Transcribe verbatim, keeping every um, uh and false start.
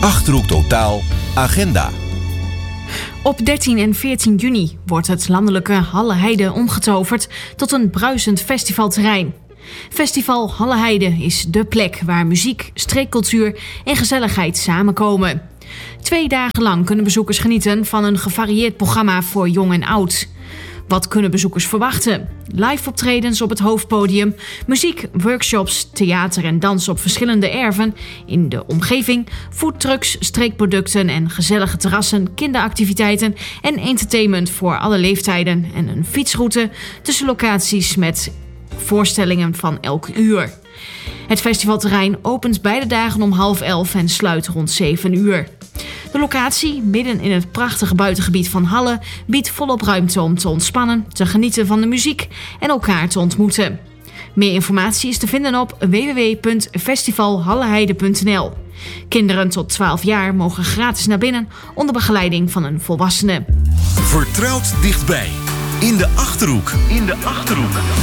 Achterhoek Totaal Agenda. Op dertien en veertien juni wordt het landelijke Halleheide omgetoverd tot een bruisend festivalterrein. Festival Halleheide is dé plek waar muziek, streekcultuur en gezelligheid samenkomen. Twee dagen lang kunnen bezoekers genieten van een gevarieerd programma voor jong en oud. Wat kunnen bezoekers verwachten? Live optredens op het hoofdpodium, muziek, workshops, theater en dans op verschillende erven in de omgeving, foodtrucks, streekproducten en gezellige terrassen, kinderactiviteiten en entertainment voor alle leeftijden en een fietsroute tussen locaties met voorstellingen van elk uur. Het festivalterrein opent beide dagen om half elf en sluit rond zeven uur. De locatie, midden in het prachtige buitengebied van Halle, biedt volop ruimte om te ontspannen, te genieten van de muziek en elkaar te ontmoeten. Meer informatie is te vinden op w w w punt festival halleheide punt n l. Kinderen tot twaalf jaar mogen gratis naar binnen onder begeleiding van een volwassene. Vertrouwd dichtbij. In de Achterhoek. In de Achterhoek.